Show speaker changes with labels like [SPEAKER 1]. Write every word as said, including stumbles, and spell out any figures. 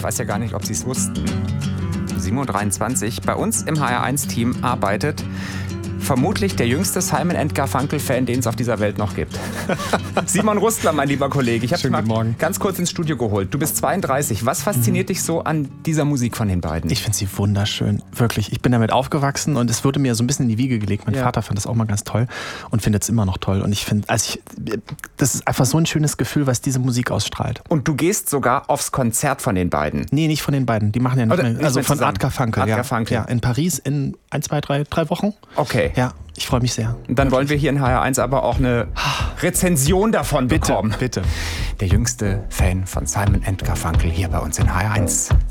[SPEAKER 1] ich weiß ja gar nicht, ob Sie es wussten, sieben Uhr dreiundzwanzig, bei uns im H R eins Team arbeitet vermutlich der jüngste Simon and Garfunkel-Fan, den es auf dieser Welt noch gibt. Simon Rustler, mein lieber Kollege. Ich habe dich mal ganz kurz ins Studio geholt. Du bist zweiunddreißig. Was fasziniert mhm. dich so an dieser Musik von den beiden?
[SPEAKER 2] Ich finde sie wunderschön. Wirklich. Ich bin damit aufgewachsen und es wurde mir so ein bisschen in die Wiege gelegt. Mein ja. Vater fand das auch mal ganz toll und findet es immer noch toll. Und ich finde, also ich, das ist einfach so ein schönes Gefühl, was diese Musik ausstrahlt.
[SPEAKER 1] Und du gehst sogar aufs Konzert von den beiden?
[SPEAKER 2] Nee, nicht von den beiden. Die machen ja nicht
[SPEAKER 1] Oder
[SPEAKER 2] mehr.
[SPEAKER 1] nicht
[SPEAKER 2] Also
[SPEAKER 1] mehr
[SPEAKER 2] von
[SPEAKER 1] zusammen.
[SPEAKER 2] Art Garfunkel.
[SPEAKER 1] Art
[SPEAKER 2] ja.
[SPEAKER 1] Garfunkel.
[SPEAKER 2] Ja, in Paris in ein, zwei, drei, drei Wochen.
[SPEAKER 1] Okay.
[SPEAKER 2] Ja, ich freue mich sehr.
[SPEAKER 1] Dann wollen wir hier in H R eins aber auch eine Rezension davon
[SPEAKER 2] bitte,
[SPEAKER 1] bekommen.
[SPEAKER 2] Bitte.
[SPEAKER 1] Der jüngste Fan von Simon and Garfunkel hier bei uns in H R eins.